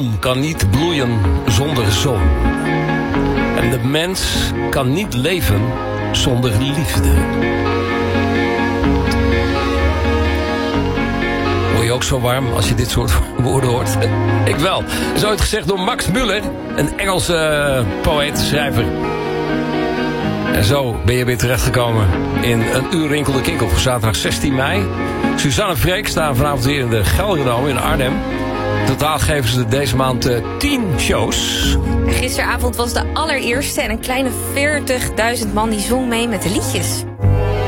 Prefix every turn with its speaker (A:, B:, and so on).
A: bloem kan niet bloeien zonder zon. En de mens kan niet leven zonder liefde. Word je ook zo warm als je dit soort woorden hoort? Ik wel. Dat is ooit gezegd door Max Muller, een Engelse poëet, schrijver. En zo ben je weer terechtgekomen in een uur Rinkelde Kinkel voor zaterdag 16 mei. Suzanne en Freek staan vanavond weer in de Gelredome in Arnhem. Totaal geven ze deze maand 10 shows.
B: Gisteravond was de allereerste en een kleine 40.000 man die zong mee met de liedjes.